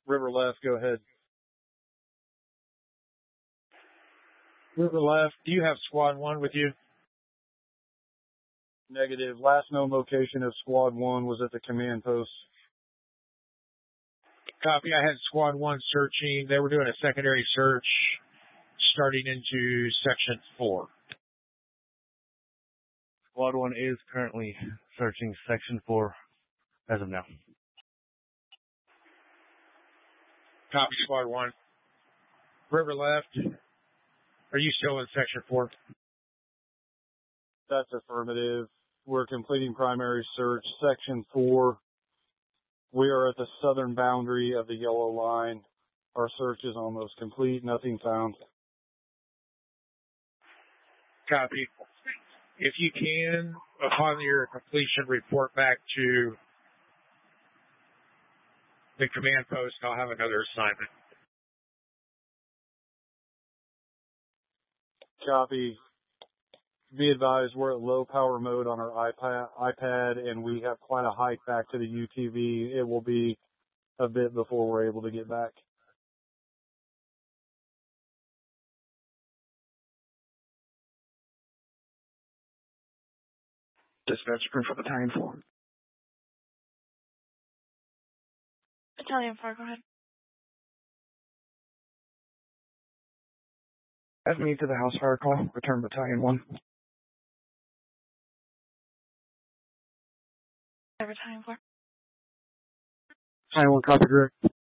River left, go ahead. River left, do you have Squad 1 with you? Negative. Last known location of Squad 1 was at the command post. Copy. I had Squad 1 searching. They were doing a secondary search starting into Section 4. Squad 1 is currently searching Section 4 as of now. Copy, Squad 1. River left. Are you still in Section 4? That's affirmative. We're completing primary search. Section 4. We are at the southern boundary of the yellow line. Our search is almost complete. Nothing found. Copy. If you can, upon your completion, report back to the command post. I'll have another assignment. Copy. Be advised, we're at low power mode on our iPad, and we have quite a hike back to the UTV. It will be a bit before we're able to get back. Dispatch proof for Battalion 4. Battalion 4, go ahead. Add me to the house fire call. Return Battalion 1. Battalion 4. Battalion 1, copy direct.